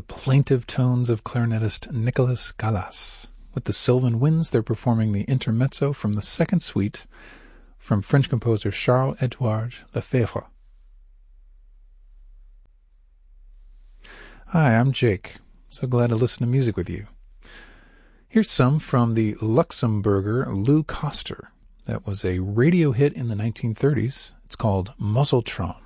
plaintive tones of clarinetist Nicolas Galas. With the Sylvan Winds, they're performing the intermezzo from the second suite from French composer Charles-Édouard Lefebvre. Hi, I'm Jake. So glad to listen to music with you. Here's some from the Luxembourger Lou Koster. That was a radio hit in the 1930s. It's called Muzzletron.